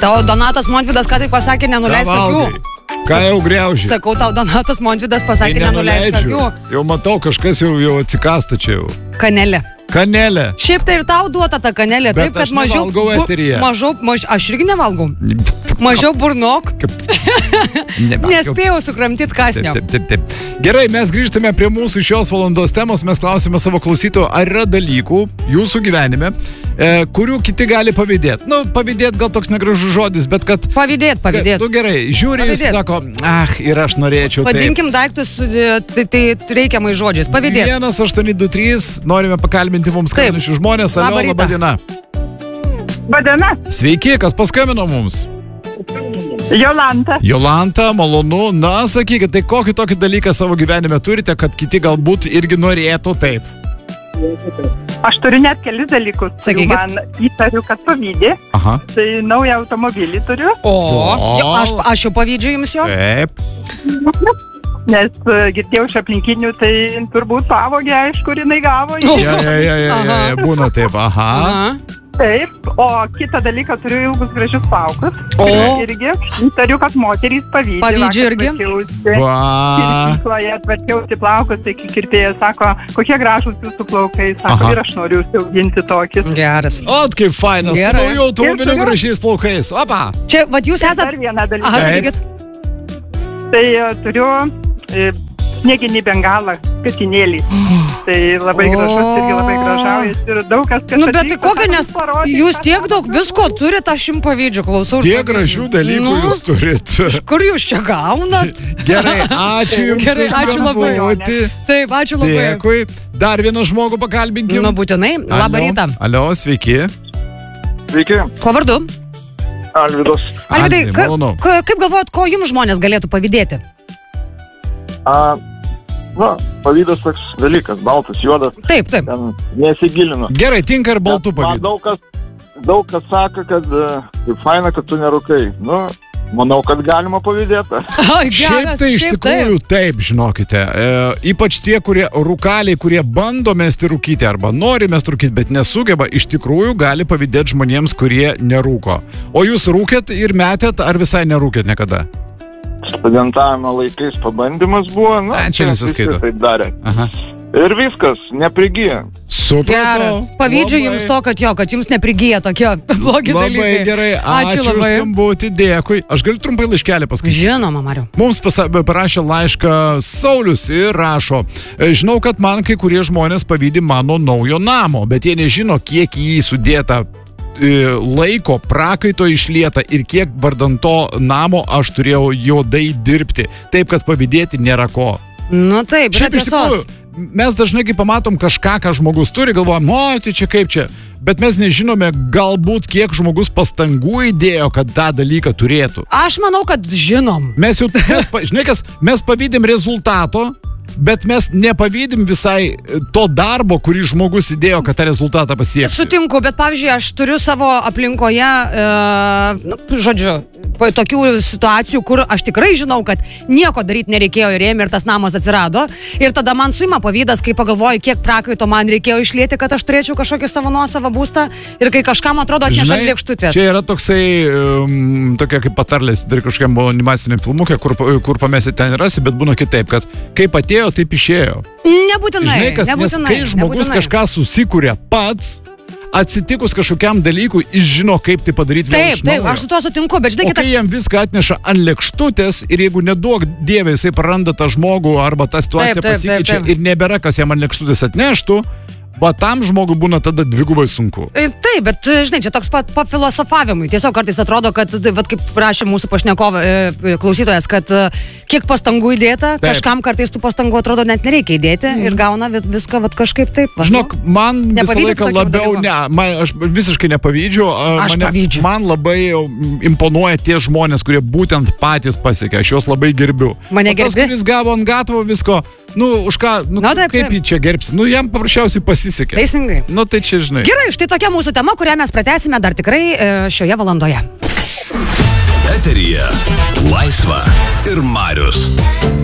Tau Donatas Montvydas ką tai pasakė, nenuleis akių. Ką jau griauži? Sakau, tau Donatas Montvydas pasakė, nenuleis akių. Jau matau, kažkas jau atsikasta čia jau. Kanelė. Kanelė. Šiaip tai ir tau duota ta kanelė, taip, kad mažiau... Bet aš nevalgau eteryje. Aš irgi nevalgau. Mažiau burnok. Nespėjau sukramtyti kasnio. Taip. Gerai, mes grįžtame prie mūsų šios valandos temos. Mes klausime savo klausytojų, ar yra dalykų jūsų gyvenime, kurių kiti gali pavydėti. Nu, pavydėti gal toks negražus žodis, bet kad... Pavydėti. Nu gerai, žiūri, jūs sako, ir aš norėčiau. Vadinkim daiktus tai reikiamai žodžiais. Pavydėti. 1823, norime pakalbinti mums skambinančius žmonės. Alio, laba diena. Badena. Sveiki, kas paskambino mums? Jolanta, malonu. Na, sakykit, tai kokį tokį dalyką savo gyvenime turite, kad kiti galbūt irgi norėtų taip? Aš turiu net kelis dalykus. Sakykit. Man įtariu, kad pavydė. Aha. Tai naują automobilį turiu. Aš jau pavydžiu jums jo. Taip. Nes girdėjau iš aplinkinių, tai turbūt pavogė, aišku, ir jinai gavo. Ja, būna taip, aha. Taip, o kitą dalyką turiu ilgus gražius plaukus. Irgi įtariu, kad moterys pavydė. Pavydžiu irgi. Kirpykloje atvarkiausi plaukus, tai kirpėjas sako, kokie gražūs jūsų plaukai. Sako, ir aš noriu užsiauginti tokį. Geras. Ot, kaip fainas, su nauju automobiliu gražiais plaukais. Opa! Čia, vad jūs esat... Dar vieną dalyką. Aha, sakykit. Tai turiu snieginį bengalą, katinėlį. Tai labai gražus, irgi labai gražaujas ir daug kas Nu, bet tai kokia, nes jūs tiek daug visko turit, aš jums pavydžiu, klausau. Tiek gražių dalykų jūs turit. Kur jūs čia gaunat? Gerai, ačiū jums. Gerai, ačiū labai. Taip, ačiū labai. Dėkui. Dar vieną žmogų pakalbinkim. Nu, būtinai. Labą rytą. Alio, sveiki. Sveiki. Ko vardu? Alvydas. Alvydai, kaip galvojat, ko jums žmonės galėtų pavydėti? Pavydas toks dalykas, baltas, juodas. Taip. Nesigilinu. Gerai, tinka ir baltų pavydas. Daug kas sako, kad kaip faina, kad tu nerūkai. Nu, manau, kad galima pavydėti. Šiaip tai iš tikrųjų taip, žinokite. Ypač tie, kurie rūkaliai, kurie bando mesti rūkyti arba nori mesti rūkyti, bet nesugeba, iš tikrųjų gali pavydėti žmonėms, kurie nerūko. O jūs rūkėt ir metėt, ar visai nerūkėt niekada? Studentavimo laikais pabandymas buvo, čia nesiskaito. Taip darė. Aha. Ir viskas, neprigyja. Supratau. Geras. Pavydžiu jums to, kad jums neprigyja tokie blogi dalykai. Labai gerai, ačiū labai. Skambutį, dėkui. Aš galiu trumpai laiškelį paskaityti. Žinoma, Mariau. Mums parašė laišką Saulius ir rašo: žinau, kad man kai kurie žmonės pavydi mano naujo namo, bet jie nežino, kiek jį sudėta laiko, prakaito išlieta ir kiek vardan to namo aš turėjau juodai dirbti. Taip, kad pavydėti nėra ko. Nu taip, šiaip iš tikrųjų, mes dažnai, kai pamatom kažką, ką žmogus turi, galvojam, tai čia kaip čia. Bet mes nežinome galbūt, kiek žmogus pastangų įdėjo, kad tą dalyką turėtų. Aš manau, kad žinom. Mes pavydim rezultato, bet mes nepavydim visai to darbo, kurį žmogus įdėjo, kad tą rezultatą pasiekti. Sutinku, bet pavyzdžiui, aš turiu savo aplinkoje, tokių situacijų, kur aš tikrai žinau, kad nieko daryti nereikėjo ir ėmė ir tas namas atsirado. Ir tada man suima pavydas, kai pagalvoju, kiek prakaito man reikėjo išlieti, kad aš turėčiau kažkokį savo nuosavą būstą. Ir kai kažkam atrodo atneša lėkštutės. Čia yra toksai, tokia kaip patarlės, dar kažkokiam animaciniam filmukė, kur pamesi ten rasi, bet būna kitaip, kad kaip atėjo, taip išėjo. Nebūtinai. Nes kai žmogus kažką susikūrė pats, atsitikus kažkokiam dalykui, jis žino, kaip tai padaryti vėl iš naujo. Taip, aš su tuo sutinku, bet žinai, o kai jam viską atneša ant lėkštutės ir jeigu neduok dievė, jisai praranda tą žmogų arba tą situaciją pasikeičia ir nebėra, kas jam ant lėkštutės atneštų, bet tam žmogui būna tada dvigubai sunku. Taip, bet žinai, čia toks filosofavimui. Tiesiog kartais atrodo, kad, kaip prašė mūsų klausytojas, kad kiek pastangų įdėta, kažkam kartais tų pastangų atrodo net nereikia įdėti ir gauna viską kažkaip taip. Žinok, man visą laiką labiau, aš visiškai nepavydžiu. Man labai imponuoja tie žmonės, kurie būtent patys pasiekė. Aš juos labai gerbiu. Mane gerbi? Tas, kuris gavo ant gatvo visko, už ką, kaip jį čia gerbsi? Jam paprasčiausiai pasisekė. Teisingai. Tai čia žinai. Gerai, štai tokia mūsų tema, kurią mes pratęsime dar tikrai šioje valandoje. Eteryje Laisva ir Marius.